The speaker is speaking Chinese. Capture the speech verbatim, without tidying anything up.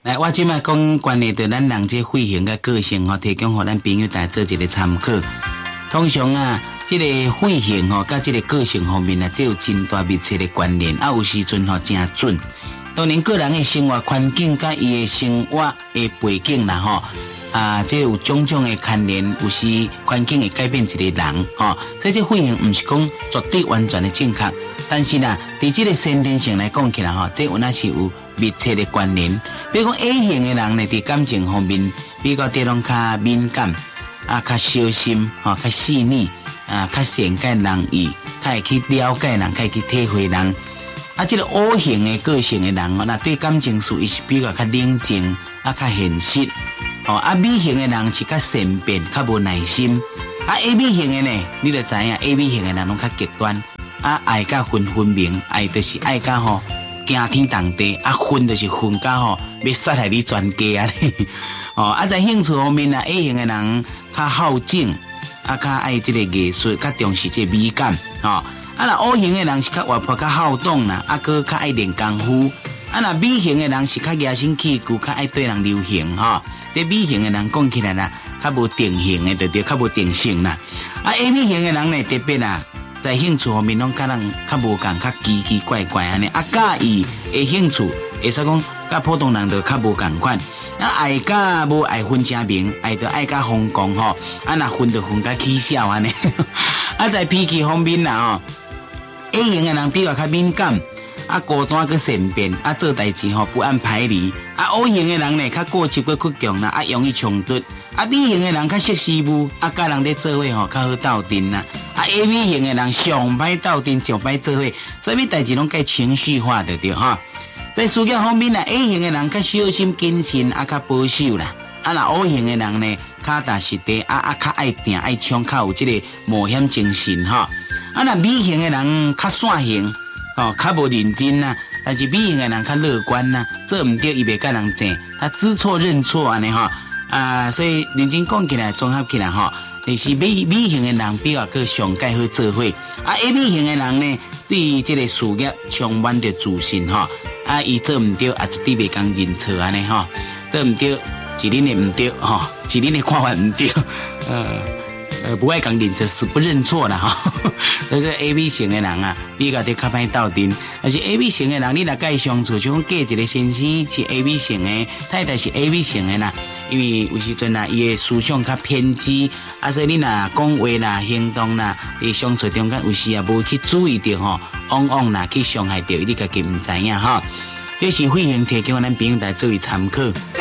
来，我即摆讲关于到咱人这血型甲个性吼，提供互咱朋友大家做一个参考。通常啊，这个血型吼，甲这个个性方面啊，只有真大密切的关联，啊，有时阵吼真准。当然，个人的生活环境甲伊的生活的背景啦，吼啊，这有种种的牵连，有时环境会改变一个人，吼，所以这血型毋是讲绝对完全的正确。但是啦，伫这个先天性来讲起来吼，这有那是有密切的关联。比如讲 A 型的人呢，伫感情方面比较对拢较敏感，啊，较小心，吼，较细腻，啊，较善解人意，较会去了解人，较会去体会人。啊，这个 O 型的个性的人哦，那对感情事伊是比较较冷静，啊，较现实。哦，啊 B 型的人是较善变，较无耐心。啊 A B 型的呢，你就知影 A B 型的人拢较极端。啊，爱甲分分明，爱就是爱甲吼惊天动地，啊分就是分甲吼要杀害你全家啊！哦，啊在兴趣方面啊 ，A 型的人较好整，啊较爱这个艺术，较重视这个美感，吼、哦。啊那 O 型的人是较活泼、较好动啦，啊个较爱练功夫。啊那 B 型的人是较野心气骨，较爱对人流行，吼、哦。这 B 型的人讲起来啦，较无定型的，对对，较无定性啦。啊 A B 型的人呢，特别啦。在兴趣方面，拢甲人较无共，较奇奇怪怪安尼。啊，介意的兴趣，会使讲甲普通人就较无共款。啊，爱甲无爱分正明，爱就爱甲风光吼。啊，若分就分甲起笑安尼。啊，在脾气方面啦吼 ，A 型的人比较较敏感，啊孤单佮善变，啊做代志吼不按牌理。啊 O 型的人呢，较过激佮倔强啦，啊容易冲突。啊 B 型的人较识时务，啊甲人咧做伙吼较好斗阵啦。啊 A B 型的人上歹斗阵，上歹做伙，所以代志拢该情绪化的对哈。在事业方面呢 ，A 型的人较小心谨慎，啊较保守啦。啊那 O 型的人呢，较踏实地，啊啊较爱拼爱冲，较有这个冒险精神哈。啊那 B 型的人较散型，哦较无认真啦。但是 B 型的人较乐观啦，做唔对伊袂甲人争，他知错认错安尼哈。啊，所以认真讲起来，综合起来哈，就是 B B 型的人比较个上介好做伙，啊 A B 型的人呢，对于这个事业充满着自信哈，啊伊做唔对，啊绝对袂讲认错安尼哈，做唔对，是恁的唔对哈，是恁的看法唔对，呃呃不爱讲认错，死不认错啦哈。所以说 A B 型的人啊，比较得较歹斗阵，但是 A B 型的人，你若介相处，像嫁一个先生是 A B 型的，太太是 A B 型的啦。因为有时阵啊，伊的思想较偏激，啊，所以你若讲话啦、行动啦，伫相处中间有时也无去注意到吼，往往啦去伤害到你家己唔知影吼。这是血型提供咱朋友来作为参考。